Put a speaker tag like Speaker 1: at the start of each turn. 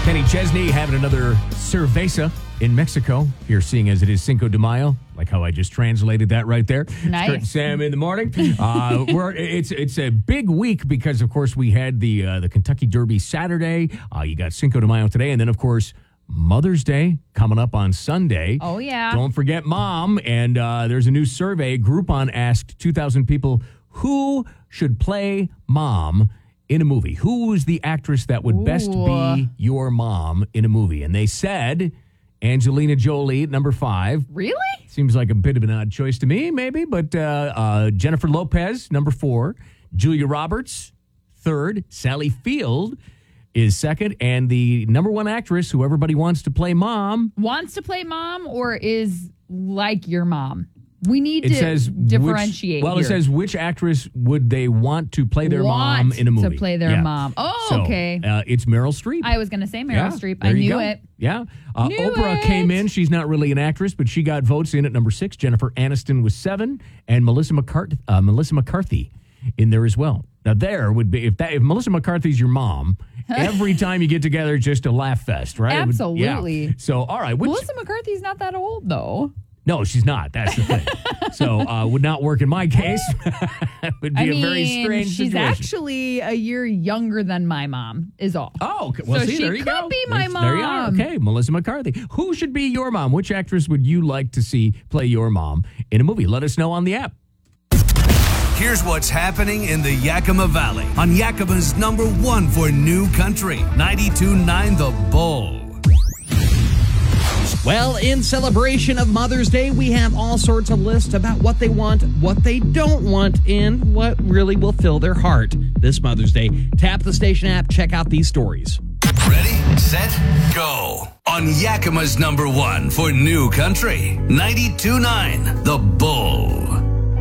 Speaker 1: Kenny Chesney having another cerveza in Mexico. Here, seeing as it is Cinco de Mayo, like how I just translated that right there.
Speaker 2: Nice.
Speaker 1: Kurt and Sam in the morning. It's a big week because, of course, we had the Kentucky Derby Saturday. You got Cinco de Mayo today, and then, of course, Mother's Day coming up on Sunday.
Speaker 2: Oh, yeah.
Speaker 1: Don't forget Mom. And there's a new survey. Groupon asked 2,000 people who should play Mom in a movie. Who is the actress that would best be your mom in a movie? And they said Angelina Jolie at number 5.
Speaker 2: Really?
Speaker 1: Seems like a bit of an odd choice to me, maybe. But Jennifer Lopez, number 4. Julia Roberts, 3rd. Sally Field is 2nd. And the number 1 actress who everybody wants to play mom.
Speaker 2: Wants to play mom or is like your mom? We need to differentiate.
Speaker 1: It says which actress would they want to play their mom in a movie?
Speaker 2: To play their mom. Oh, okay.
Speaker 1: It's Meryl Streep.
Speaker 2: I was going to say Meryl Streep. I knew it.
Speaker 1: Yeah. Oprah came in. She's not really an actress, but she got votes in at number 6. Jennifer Aniston was 7, and Melissa McCarthy in there as well. Now there would be if Melissa McCarthy's your mom, every time you get together, it's just a laugh fest, right?
Speaker 2: Absolutely.
Speaker 1: So all right,
Speaker 2: Melissa McCarthy's not that old though.
Speaker 1: No, she's not. That's the thing. So would not work in my case. It would be a very strange
Speaker 2: she's
Speaker 1: situation.
Speaker 2: Actually a year younger than my mom is all.
Speaker 1: Oh, okay. Well,
Speaker 2: so
Speaker 1: there you go.
Speaker 2: She could be my mom.
Speaker 1: There you are. Okay, Melissa McCarthy. Who should be your mom? Which actress would you like to see play your mom in a movie? Let us know on the app.
Speaker 3: Here's what's happening in the Yakima Valley on Yakima's number 1 for new country, 92.9 The Bull.
Speaker 4: Well, in celebration of Mother's Day, we have all sorts of lists about what they want, what they don't want, and what really will fill their heart this Mother's Day. Tap the station app, check out these stories.
Speaker 3: Ready, set, go. On Yakima's number 1 for new country, 92.9 The Bull.